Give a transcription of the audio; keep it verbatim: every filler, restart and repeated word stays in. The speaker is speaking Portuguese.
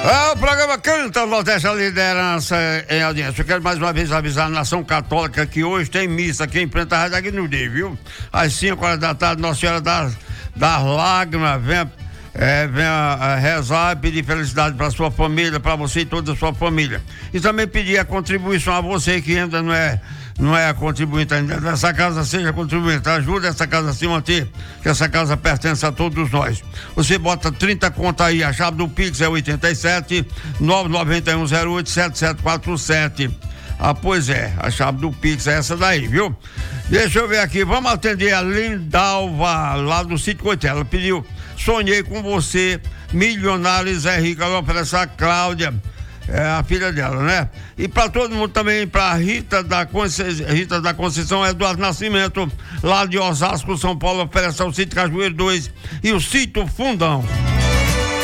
É o programa Canta Nordeste, a liderança em audiência. Eu quero mais uma vez avisar a nação católica que hoje tem missa aqui em Planta Rádio aqui no dia, viu? Às cinco horas da tarde, Nossa Senhora das, das Lágrimas, venha, é, venha a rezar e pedir felicidade para sua família, para você e toda a sua família. E também pedir a contribuição a você que ainda não é não é contribuinte ainda dessa casa, seja contribuinte, ajuda essa casa a se manter, que essa casa pertence a todos nós. Você bota trinta conta aí, a chave do Pix é oitenta e sete, nove nove um zero oito, sete sete quatro sete. Ah, pois é, a chave do Pix é essa daí, viu? Deixa eu ver aqui, vamos atender a Lindalva, lá do Sítio Coité. Ela pediu, sonhei com você, milionário Zé Rico, ela oferece a Cláudia, é a filha dela, né? E para todo mundo também, para Rita da Conceição, Rita da Conceição, Eduardo Nascimento, lá de Osasco, São Paulo, oferece ao Sítio Cajueiro dois e o Sítio Fundão.